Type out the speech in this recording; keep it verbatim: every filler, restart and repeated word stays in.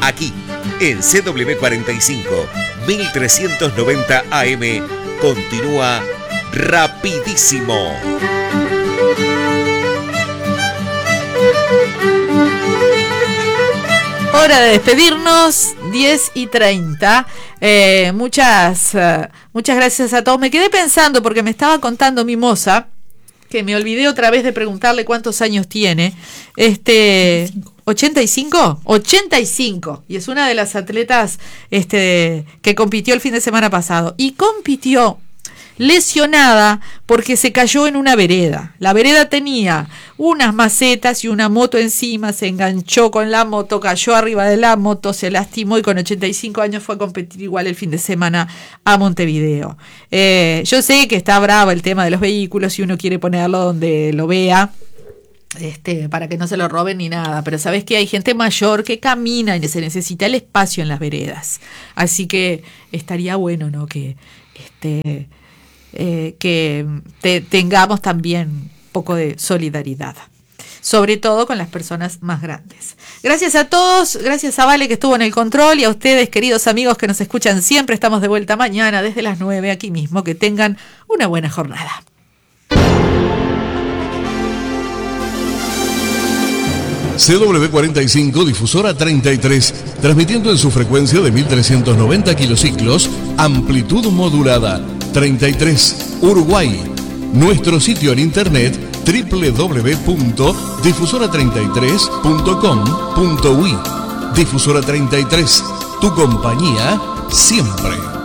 Aquí, en C W cuarenta y cinco, mil trescientos noventa A M, continúa Rapidísimo. Hora de despedirnos, diez y treinta. Eh, muchas, uh, muchas gracias a todos. Me quedé pensando porque me estaba contando mi moza, que me olvidé otra vez de preguntarle cuántos años tiene. Este, ¿ochenta y cinco? ochenta y cinco. Y es una de las atletas este, que compitió el fin de semana pasado. Y compitió lesionada porque se cayó en una vereda. La vereda tenía unas macetas y una moto encima, se enganchó con la moto, cayó arriba de la moto, se lastimó y con ochenta y cinco años fue a competir igual el fin de semana a Montevideo. Eh, yo sé que está bravo el tema de los vehículos y uno quiere ponerlo donde lo vea, Este, para que no se lo roben ni nada, pero sabes que hay gente mayor que camina y se necesita el espacio en las veredas, así que estaría bueno, ¿no? Que este eh, que te, tengamos también un poco de solidaridad, sobre todo con las personas más grandes. Gracias a todos, gracias a Vale que estuvo en el control y a ustedes, queridos amigos que nos escuchan siempre. Estamos de vuelta mañana desde las nueve aquí mismo. Que tengan una buena jornada. C W cuarenta y cinco, difusora treinta y tres, transmitiendo en su frecuencia de mil trescientos noventa kilociclos, amplitud modulada, treinta y tres, Uruguay. Nuestro sitio en internet doble u doble u doble u punto difusora treinta y tres punto com punto uy. Difusora treinta y tres, tu compañía siempre.